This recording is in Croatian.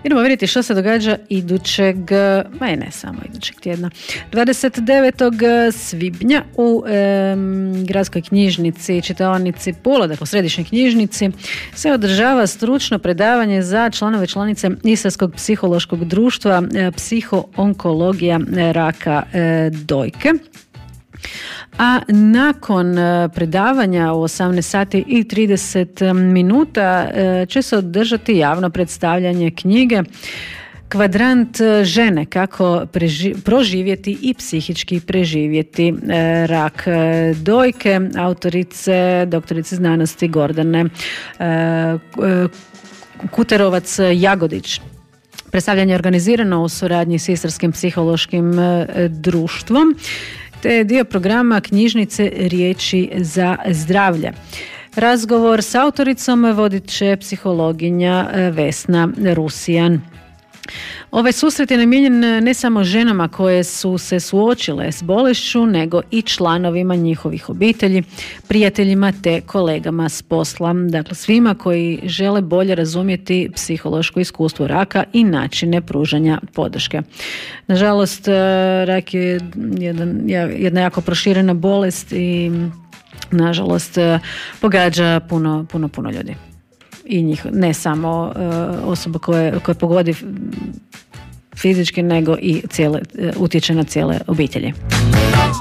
Idemo vidjeti što se događa idućeg, ma i ne samo idućeg tjedna. 29. svibnja u gradskoj knjižnici, čitaonici Pula, dakle središnjoj knjižnici, se održava stručno predavanje za članove članice Istarskog psihološkog društva psihoonkologija raka dojke. A nakon predavanja u 18 sati i 30 minuta će se održati javno predstavljanje knjige Kvadrant žene, kako proživjeti i psihički preživjeti rak dojke, autorice, doktorice znanosti Gordane Kuterovac-Jagodić. Predstavljanje je organizirano u suradnji s Istarskim psihološkim društvom, te je dio programa knjižnice Riječi za zdravlje. Razgovor s autoricom vodit će psihologinja Vesna Rusijan. Ovaj susret je namijenjen ne samo ženama koje su se suočile s bolešću, nego i članovima njihovih obitelji, prijateljima te kolegama s posla. Dakle, svima koji žele bolje razumjeti psihološko iskustvo raka i načine pružanja podrške. Nažalost, rak je jedna jako proširena bolest i nažalost pogađa puno ljudi. I njih, ne samo osoba koje pogodi fizički, nego i utječe na cijele obitelji.